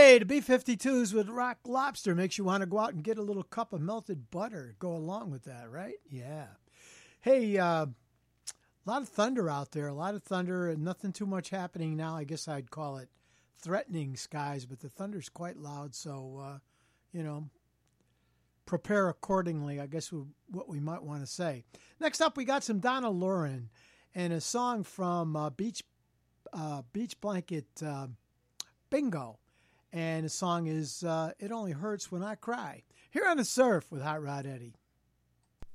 Hey, the B-52s with Rock Lobster makes you want to go out and get a little cup of melted butter. Go along with that, right? Yeah. Hey, a lot of thunder out there. A lot of thunder and nothing too much happening now. I guess I'd call it threatening skies, but the thunder's quite loud. So, prepare accordingly, I guess what we might want to say. Next up, we got some Donna Loren and a song from Beach Blanket Bingo. And the song is It Only Hurts When I Cry. Here on the Surf with Hot Rod Eddie.